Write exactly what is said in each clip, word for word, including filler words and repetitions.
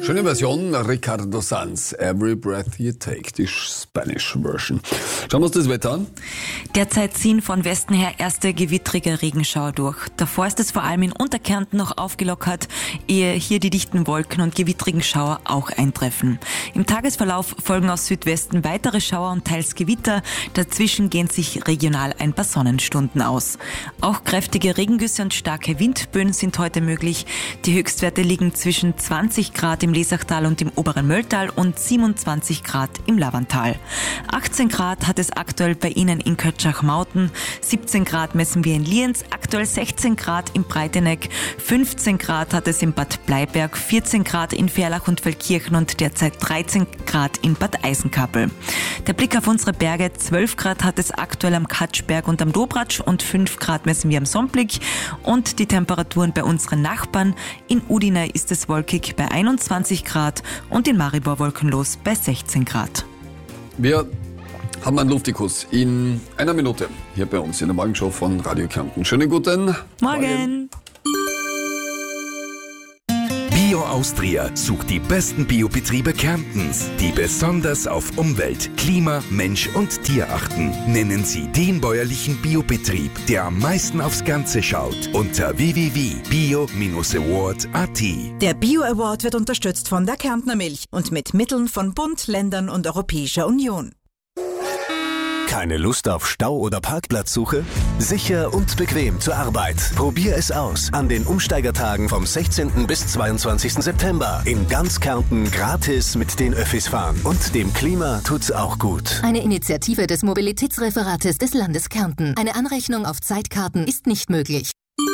Schöne Version, Ricardo Sanz, Every Breath You Take, die Spanish Version. Schauen wir uns das Wetter an. Derzeit ziehen von Westen her erste gewittrige Regenschauer durch. Davor ist es vor allem in Unterkärnten noch aufgelockert, ehe hier die dichten Wolken und gewittrigen Schauer auch eintreffen. Im Tagesverlauf folgen aus Südwesten weitere Schauer und teils Gewitter. Dazwischen gehen sich regional ein paar Sonnenstunden aus. Auch kräftige Regengüsse und starke Windböen sind heute möglich. Die Höchstwerte liegen zwischen zwanzig Grad im Lesachtal und im oberen Mölltal und siebenundzwanzig Grad im Lavantal. achtzehn Grad hat es aktuell bei Ihnen in Kötschach-Mauten, siebzehn Grad messen wir in Lienz, aktuell sechzehn Grad im Breiteneck, fünfzehn Grad hat es in Bad Bleiberg, vierzehn Grad in Verlach und Feldkirchen und derzeit dreizehn Grad in Bad Eisenkappel. Der Blick auf unsere Berge, zwölf Grad hat es aktuell am Katschberg und am Dobratsch und fünf Grad messen wir am Somblik und die Temperaturen bei unseren Nachbarn. In Udine ist es wolkig bei einundzwanzig Grad und in Maribor wolkenlos bei sechzehn Grad. Wir haben einen Luftikus in einer Minute hier bei uns in der Morgenshow von Radio Kärnten. Schönen guten Morgen. Morgen. Bio Austria sucht die besten Biobetriebe Kärntens, die besonders auf Umwelt, Klima, Mensch und Tier achten. Nennen Sie den bäuerlichen Biobetrieb, der am meisten aufs Ganze schaut, unter w w w punkt bio award punkt a t. Der Bio Award wird unterstützt von der Kärntner Milch und mit Mitteln von Bund, Ländern und Europäischer Union. Keine Lust auf Stau oder Parkplatzsuche? Sicher und bequem zur Arbeit. Probier es aus an den Umsteigertagen vom sechzehnten bis zweiundzwanzigsten September. In ganz Kärnten gratis mit den Öffis fahren. Und dem Klima tut's auch gut. Eine Initiative des Mobilitätsreferates des Landes Kärnten. Eine Anrechnung auf Zeitkarten ist nicht möglich.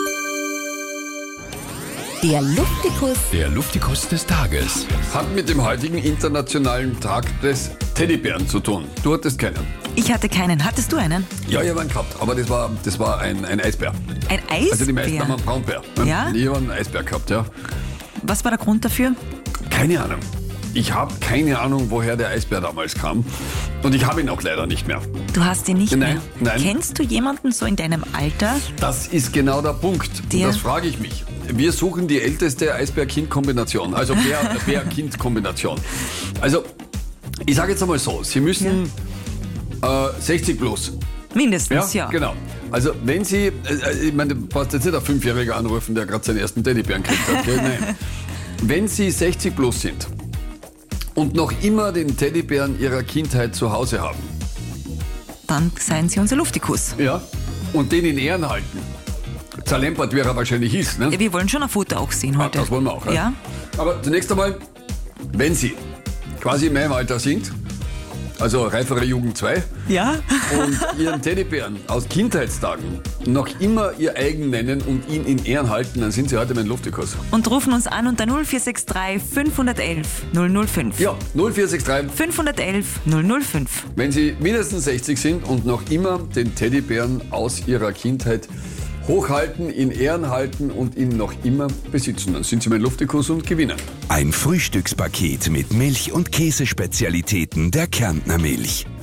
Der Luftikus. Der Luftikus des Tages. Hat mit dem heutigen internationalen Tag des Teddybären zu tun. Du hattest keinen. Ich hatte keinen. Hattest du einen? Ja, ich habe einen gehabt, aber das war, das war ein, ein Eisbär. Ein Eisbär? Also die meisten haben einen Braunbär. Ja? Ich habe einen Eisbär gehabt, ja. Was war der Grund dafür? Keine Ahnung. Ich habe keine Ahnung, woher der Eisbär damals kam. Und ich habe ihn auch leider nicht mehr. Du hast ihn nicht Nein, mehr? nein. Kennst du jemanden so in deinem Alter? Das ist genau der Punkt. Der? Und das frage ich mich. Wir suchen die älteste Eisbär-Kind-Kombination. Also Bär- Bär-Kind-Kombination. Also, ich sage jetzt einmal so. Sie müssen ja. äh, sechzig plus. Mindestens, ja. Ja, genau. Also wenn Sie, äh, ich meine, du brauchst jetzt nicht einen Fünfjähriger anrufen, der gerade seinen ersten Teddybären gekriegt hat. Gell? Nein. Wenn Sie sechzig plus sind und noch immer den Teddybären Ihrer Kindheit zu Hause haben. Dann seien Sie unser Luftikus. Ja. Und den in Ehren halten. Zerlempert, wie er wahrscheinlich ist. Ne? Ja, wir wollen schon ein Foto auch sehen heute. Ah, das wollen wir auch. Ja. Ja. Aber zunächst einmal, wenn Sie quasi in meinem Alter sind, also reifere Jugend zwei, Ja. und Ihren Teddybären aus Kindheitstagen noch immer Ihr eigen nennen und ihn in Ehren halten, dann sind Sie heute mein Luftikus. Und rufen uns an unter null vier sechs drei fünf eins eins null null fünf. Ja, null vier sechs drei fünf eins eins null null fünf. Wenn Sie mindestens sechzig sind und noch immer den Teddybären aus Ihrer Kindheit hochhalten, in Ehren halten und ihn noch immer besitzen, dann sind Sie mein Luftikus und gewinnen. Ein Frühstückspaket mit Milch- und Käsespezialitäten der Kärntner Milch.